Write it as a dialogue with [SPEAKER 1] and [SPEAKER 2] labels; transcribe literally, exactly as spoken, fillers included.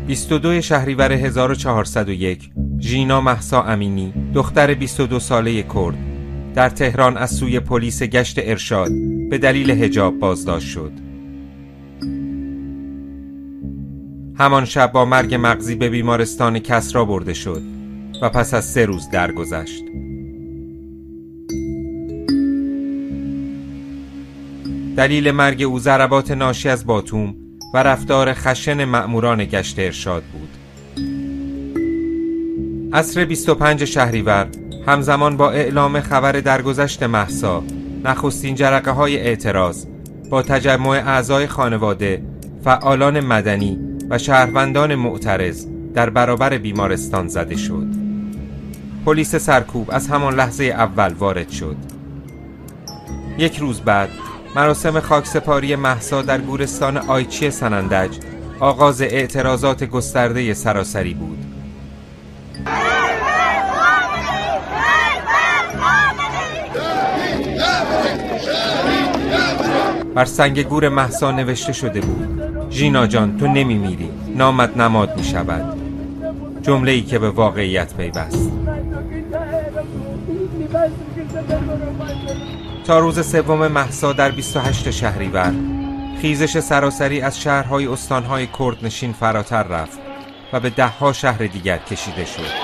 [SPEAKER 1] بیست و دوم شهریور هزار و چهارصد و یک ژینا مهسا امینی، دختر بیست و دو ساله کرد، در تهران از سوی پلیس گشت ارشاد به دلیل حجاب بازداشت شد. همان شب با مرگ مغزی به بیمارستان کسری برده شد و پس از سه روز درگذشت. دلیل مرگ او ضربات ناشی از باتوم و رفتار خشن مأموران گشت ارشاد بود. عصر بیست و پنجم شهریور همزمان با اعلام خبر درگذشت مهسا، نخستین جرقه های اعتراض با تجمع اعضای خانواده، فعالان مدنی و شهروندان معترض در برابر بیمارستان زده شد. پلیس سرکوب از همان لحظه اول وارد شد. یک روز بعد مراسم خاکسپاری مهسا در گورستان آیچی سنندج آغاز اعتراضات گسترده سراسری بود. بر سنگ گور مهسا نوشته شده بود: ژینا جان، تو نمی میری، نامت نماد می شود. جمله ای که به واقعیت پیوست. تا روز سوم مهسا در بیست و هشتم شهریور خیزش سراسری از شهرهای استانهای کردنشین فراتر رفت و به ده ها شهر دیگر کشیده شد.